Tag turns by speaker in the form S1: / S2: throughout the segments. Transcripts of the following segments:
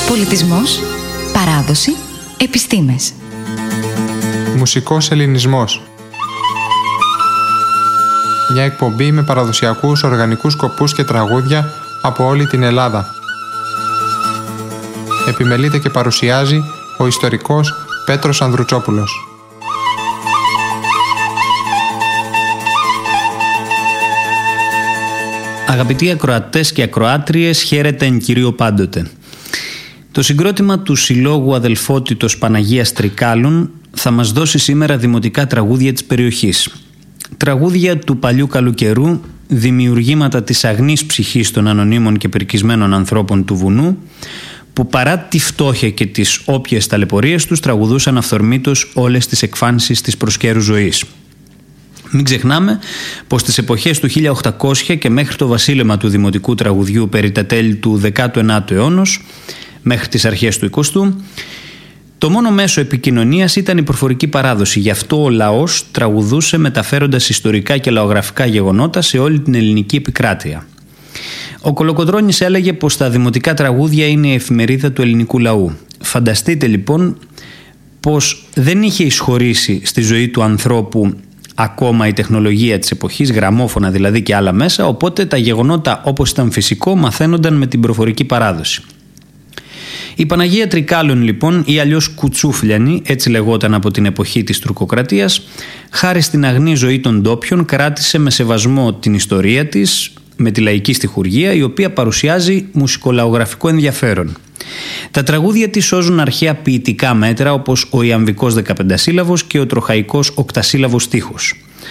S1: Πολιτισμός, παράδοση, επιστήμες.
S2: Μουσικός ελληνισμός. Μια εκπομπή με παραδοσιακούς οργανικούς σκοπούς και τραγούδια από όλη την Ελλάδα. Επιμελείται και παρουσιάζει ο ιστορικός Πέτρος Ανδρουτσόπουλος.
S3: Αγαπητοί ακροατές και ακροάτριες, χαίρετε εν κυρίω πάντοτε. Το συγκρότημα του Συλλόγου Αδελφότητος Παναγίας Τρικάλων θα μας δώσει σήμερα δημοτικά τραγούδια της περιοχής. Τραγούδια του παλιού καλού καιρού, δημιουργήματα της αγνής ψυχής των ανωνύμων και περικισμένων ανθρώπων του βουνού, που παρά τη φτώχεια και τις όποιες ταλαιπωρίες τους τραγουδούσαν αυθορμήτως όλες τις εκφάνσεις της προσκαίρου ζωής. Μην ξεχνάμε πως στις εποχές του 1800 και μέχρι το βασίλεμα του δημοτικού τραγουδιού περί τα τέλη του 19ου αιώνος, μέχρι τις αρχές του 20ου, το μόνο μέσο επικοινωνίας ήταν η προφορική παράδοση. Γι' αυτό ο λαός τραγουδούσε μεταφέροντας ιστορικά και λαογραφικά γεγονότα σε όλη την ελληνική επικράτεια. Ο Κολοκοντρώνης έλεγε πως τα δημοτικά τραγούδια είναι η εφημερίδα του ελληνικού λαού. Φανταστείτε λοιπόν πως δεν είχε εισχωρήσει στη ζωή του ανθρώπου ακόμα η τεχνολογία της εποχής, γραμμόφωνα δηλαδή και άλλα μέσα, οπότε τα γεγονότα όπως ήταν φυσικό μαθαίνονταν με την προφορική παράδοση. Η Παναγία Τρικάλων λοιπόν, ή αλλιώς Κουτσούφλιανη, έτσι λεγόταν από την εποχή της τουρκοκρατίας, χάρη στην αγνή ζωή των ντόπιων κράτησε με σεβασμό την ιστορία της, με τη λαϊκή στιχουργία, η οποία παρουσιάζει μουσικολαογραφικό ενδιαφέρον. Τα τραγούδια της σώζουν αρχαία ποιητικά μέτρα όπως ο ιαμβικός 15σύλλαβος και ο τροχαϊκός 8σύλλαβος στίχος.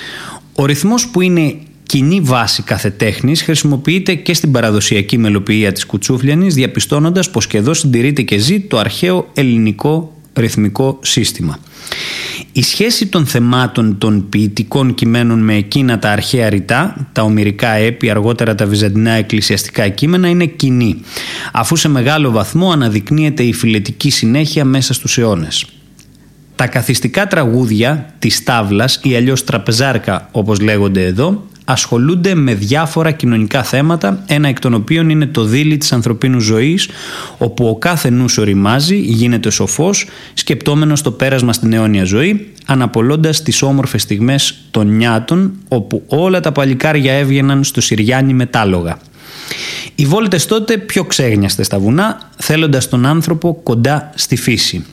S3: Ο ρυθμός, που είναι κοινή βάση κάθε τέχνης, χρησιμοποιείται και στην παραδοσιακή μελοποιία της Κουτσούφλιανης, διαπιστώνοντας πως και εδώ συντηρείται και ζει το αρχαίο ελληνικό ρυθμικό σύστημα. Η σχέση των θεμάτων των ποιητικών κειμένων με εκείνα τα αρχαία ρητά, τα ομηρικά έπι, αργότερα τα βυζαντινά εκκλησιαστικά κείμενα, είναι κοινή, αφού σε μεγάλο βαθμό αναδεικνύεται η φιλετική συνέχεια μέσα στους αιώνες. Τα καθιστικά τραγούδια της τάβλας, ή αλλιώς τραπεζάρκα όπως λέγονται εδώ, ασχολούνται με διάφορα κοινωνικά θέματα, ένα εκ των οποίων είναι το δίλη της ανθρωπίνου ζωής, όπου ο κάθε νους οριμάζει, γίνεται σοφός, σκεπτόμενος το πέρασμα στην αιώνια ζωή, αναπολώντας τις όμορφες στιγμές των νιάτων, όπου όλα τα παλικάρια έβγαιναν στο Συριάνι μετάλογα. Οι βόλτες τότε πιο ξέγνιαστες στα βουνά, θέλοντας τον άνθρωπο κοντά στη φύση.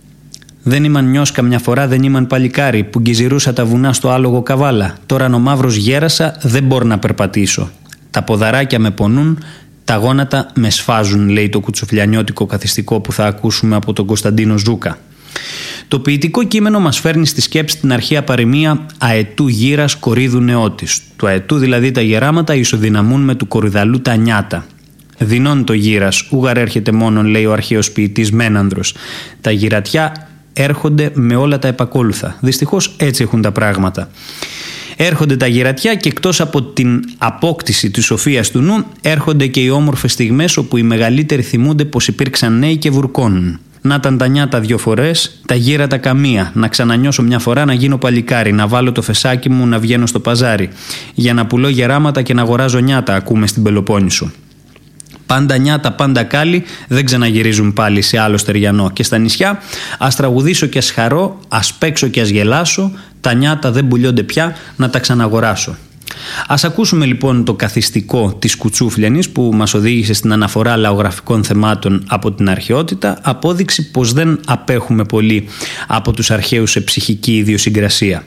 S3: Δεν ήμαν νιός καμιά φορά, δεν ήμαν παλικάρι, που γκυζιρούσα τα βουνά στο άλογο καβάλα. Τώρα ο μαύρος γέρασα, δεν μπορώ να περπατήσω. Τα ποδαράκια με πονούν, τα γόνατα με σφάζουν, λέει το κουτσουφλιανιώτικο καθιστικό που θα ακούσουμε από τον Κωνσταντίνο Ζούκα. Το ποιητικό κείμενο μας φέρνει στη σκέψη την αρχαία παροιμία «Αετού γύρας κορίδου νεότης». Του αετού δηλαδή τα γεράματα ισοδυναμούν με του κοριδαλού τα νιάτα. Δεινών το γύρας, ούγαρ έρχεται μόνον, λέει ο αρχαίος ποιητής Μένανδρος. Τα γυρατιά έρχονται με όλα τα επακόλουθα. Δυστυχώς έτσι έχουν τα πράγματα. Έρχονται τα γυρατιά και εκτός από την απόκτηση της σοφίας του νου, έρχονται και οι όμορφες στιγμές όπου οι μεγαλύτεροι θυμούνται πως υπήρξαν νέοι και βουρκώνουν. Να ήταν τα νιάτα 2 φορές, τα γύρατα καμία. Να ξανανιώσω μια φορά να γίνω παλικάρι, να βάλω το φεσάκι μου να βγαίνω στο παζάρι. Για να πουλώ γεράματα και να αγοράζω νιάτα, ακούμε στην Πελοπόννησο. Πάντα νιάτα, πάντα κάλλη, δεν ξαναγυρίζουν πάλι σε άλλο στεριανό. Και στα νησιά, ας τραγουδήσω και ας χαρώ, ας παίξω και ας γελάσω, τα νιάτα δεν πουλιώνται πια, να τα ξαναγοράσω. Ας ακούσουμε λοιπόν το καθιστικό της Κουτσούφλιανης που μας οδήγησε στην αναφορά λαογραφικών θεμάτων από την αρχαιότητα, απόδειξη πως δεν απέχουμε πολύ από τους αρχαίους σε ψυχική ιδιοσυγκρασία.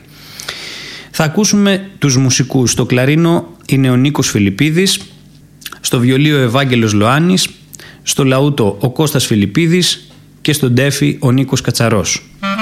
S3: Θα ακούσουμε τους μουσικούς. Στο κλαρίνο είναι ο Νίκος Φιλιππίδης, στο βιολί ο Ευάγγελος Λοάνης, στο λαούτο ο Κώστας Φιλιππίδης και στον τέφι ο Νίκος Κατσαρός.